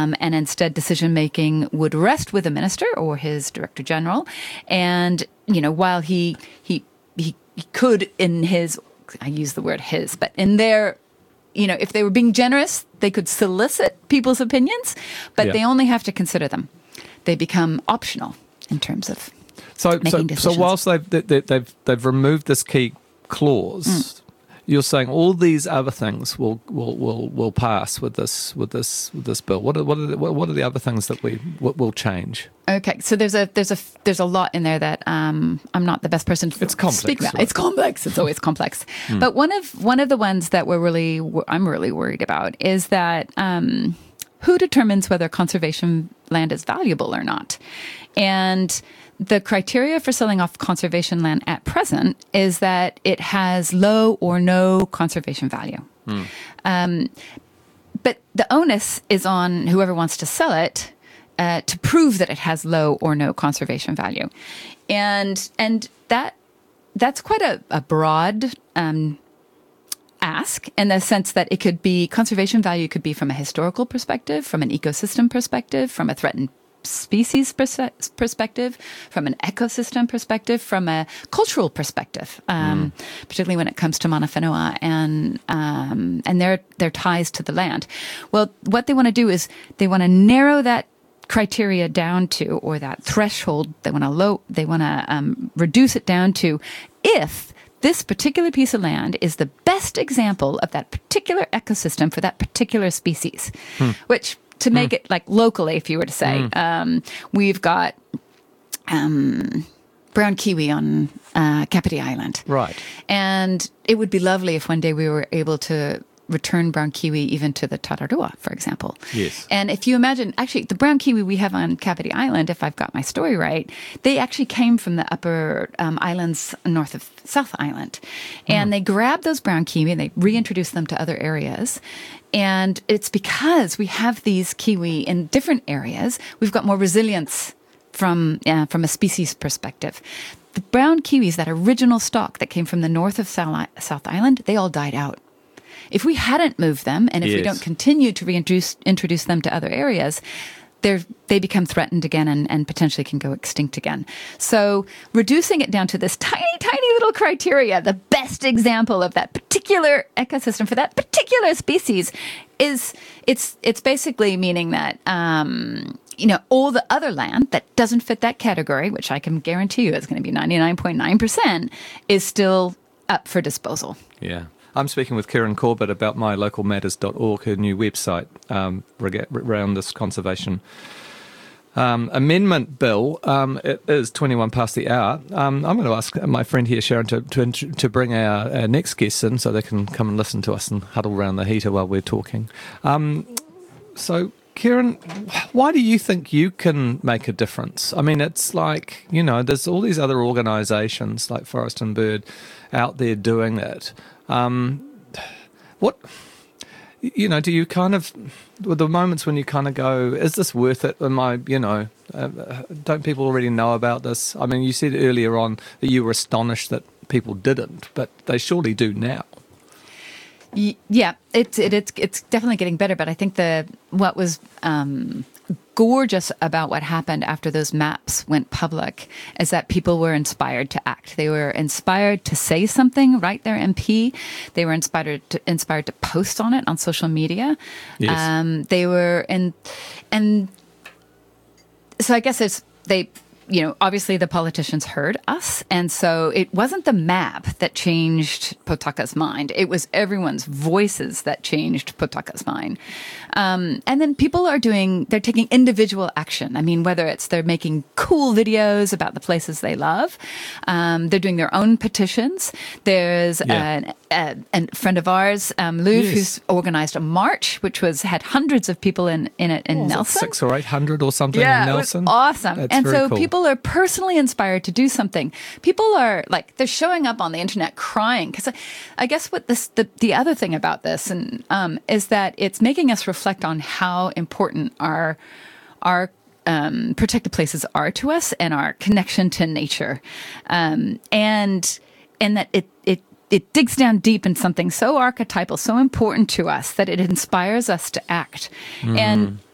and instead decision-making would rest with the minister or his director general. And, while he could in his, I use the word his, but in their, if they were being generous, they could solicit people's opinions, but they only have to consider them. They become optional in terms of making decisions. So whilst they've removed this key clause, you're saying all these other things will pass with this bill. What are the other things that will change? Okay, so there's a lot in there that I'm not the best person to speak about. Right? It's complex. It's always complex. But one of the ones that I'm really worried about is that who determines whether conservation land is valuable or not, and the criteria for selling off conservation land at present is that it has low or no conservation value. But the onus is on whoever wants to sell it to prove that it has low or no conservation value. And that's quite a broad ask, in the sense that it could be conservation value could be from a historical perspective, from an ecosystem perspective, from a threatened species perspective, from an ecosystem perspective, from a cultural perspective, particularly when it comes to Mana Whenua and their ties to the land. Well, what they want to do is they want to narrow that criteria down to, or that threshold, they want to reduce it down to, if this particular piece of land is the best example of that particular ecosystem for that particular species, which, to make it like locally, if you were to say, we've got brown kiwi on Kapiti Island. Right. And it would be lovely if one day we were able to return brown kiwi even to the Tararua, for example. Yes. And if you imagine, actually, the brown kiwi we have on Kapiti Island, if I've got my story right, they actually came from the upper islands north of South Island. And they grabbed those brown kiwi and they reintroduced them to other areas. And it's because we have these kiwi in different areas, we've got more resilience from a species perspective. The brown kiwis, that original stock that came from the north of South Island, they all died out. If we hadn't moved them, and if we don't continue to introduce them to other areas, they become threatened again and potentially can go extinct again. So reducing it down to this tiny, tiny little criteria, the best example of that particular ecosystem for that particular species, it's basically meaning that all the other land that doesn't fit that category, which I can guarantee you is going to be 99.9%, is still up for disposal. Yeah. I'm speaking with Kieran Corbett about mylocalmatters.org, her new website around this conservation amendment bill. It is 21 past the hour. I'm going to ask my friend here, Sharon, to bring our next guests in so they can come and listen to us and huddle around the heater while we're talking. So, Kieran, why do you think you can make a difference? I mean, it's like, there's all these other organisations like Forest and Bird out there doing it. What, do you kind of, with the moments when you kind of go, is this worth it? Am I, don't people already know about this? I mean, you said earlier on that you were astonished that people didn't, but they surely do now. Yeah, it's definitely getting better, but I think what was gorgeous about what happened after those maps went public is that people were inspired to act. They were inspired to say something, write their MP. They were inspired to post on it on social media. Yes. They were and so I guess obviously the politicians heard us. And so it wasn't the map that changed Potaka's mind. It was everyone's voices that changed Potaka's mind. And then people they're taking individual action. I mean, whether they're making cool videos about the places they love. They're doing their own petitions. There's a friend of ours, Luv, who's organized a march, which had hundreds of people in it in Nelson. 600 or 800 or something in Nelson. It was awesome. That's and very so cool. People are personally inspired to do something. People are they're showing up on the internet crying, because I guess what the other thing about this is that it's making us reflect on how important our protected places are to us and our connection to nature, and that it digs down deep in something so archetypal, so important to us, that it inspires us to act. And